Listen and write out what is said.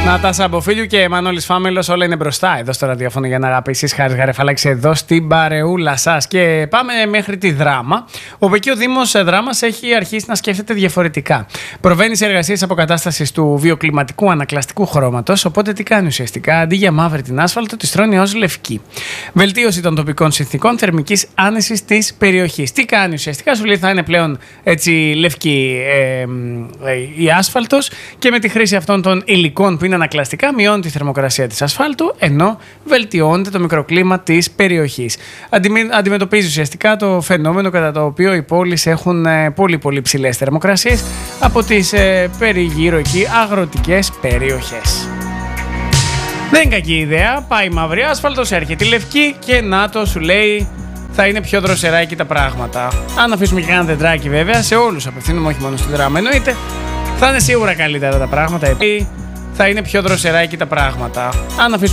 Νάτασα Μποφίλιου και Μανώλης Φάμελος, όλα είναι μπροστά εδώ στο ραδιόφωνο για να αγαπήσεις. Χάρης Γαρεφαλάκης εδώ στην παρεούλα σας. Και πάμε μέχρι τη Δράμα, όπου εκεί ο Δήμος Δράμας έχει αρχίσει να σκέφτεται διαφορετικά. Προβαίνει σε εργασίες αποκατάστασης του βιοκλιματικού ανακλαστικού χρώματος, οπότε τι κάνει ουσιαστικά? Αντί για μαύρη την άσφαλτο, τη στρώνει ως λευκή. Βελτίωση των τοπικών συνθηκών θερμικής άνεσης της περιοχής. Τι κάνει ουσιαστικά? Σου λέει θα είναι πλέον έτσι λευκή η άσφαλτος και με τη χρήση αυτών των υλικών που είναι ανακλαστικά μειώνει τη θερμοκρασία της ασφάλτου, ενώ βελτιώνεται το μικροκλίμα της περιοχής. Αντιμετωπίζει ουσιαστικά το φαινόμενο κατά το οποίο οι πόλεις έχουν πολύ ψηλές θερμοκρασίες από τις περιγύρω εκεί αγροτικές περιοχές. Δεν είναι κακή ιδέα. Πάει η μαύρη άσφαλτος, έρχεται η λευκή και να το σου λέει θα είναι πιο δροσερά εκεί τα πράγματα. Αν αφήσουμε και ένα δεντράκι βέβαια, σε όλους απευθύνουμε, όχι μόνο στη Δράμα εννοείται, θα είναι σίγουρα καλύτερα τα πράγματα. Θα είναι πιο δροσερά εκεί τα πράγματα. Αν αφήσουμε